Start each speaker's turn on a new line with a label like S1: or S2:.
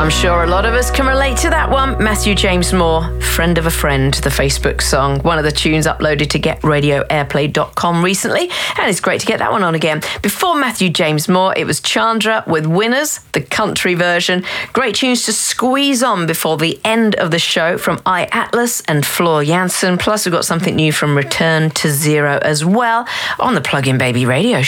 S1: I'm sure a lot of us can relate to that one. Matthew James Moore, Friend of a Friend, the Facebook song. One of the tunes uploaded to GetRadioAirplay.com recently, and it's great to get that one on again. Before Matthew James Moore, it was Chandra with Winners, the country version. Great tunes to squeeze on before the end of the show from iAtlas and Floor Jansen. Plus, we've got something new from Return to Zero as well on the Plug-in Baby Radio Show.